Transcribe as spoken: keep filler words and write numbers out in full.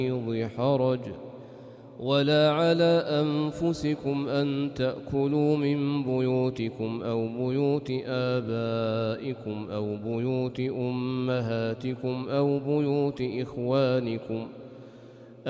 حرج ولا على أنفسكم أن تأكلوا من بيوتكم أو بيوت آبائكم أو بيوت أمهاتكم أو بيوت إخوانكم